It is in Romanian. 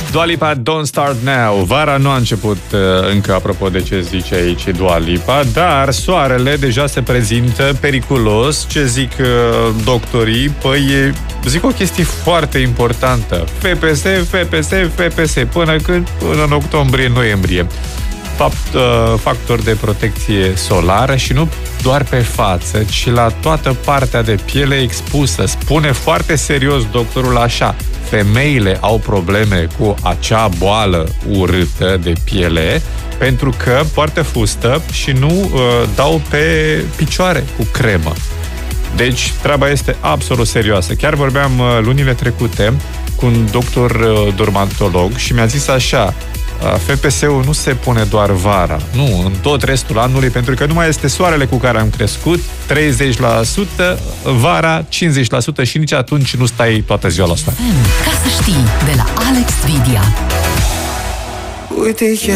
Dua Lipa, Don't Start Now. Vara nu a început încă, apropo de ce zice aici Dua Lipa, dar soarele deja se prezintă periculos. Ce zic doctorii? Păi zic o chestie foarte importantă. FPS, până când? Până în octombrie-noiembrie. Factor de protecție solară și nu doar pe față, ci la toată partea de piele expusă. Spune foarte serios doctorul așa: femeile au probleme cu acea boală urâtă de piele pentru că poartă fustă și nu dau pe picioare cu cremă. Deci treaba este absolut serioasă. Chiar vorbeam lunile trecute cu un doctor dermatolog și mi-a zis așa: FPS-ul nu se pune doar vara, nu, în tot restul anului, pentru că nu mai este soarele cu care am crescut, 30%, vara 50% și nici atunci nu stai toată ziua la soare. Ca să știi, de la Alex Vidia. Uite,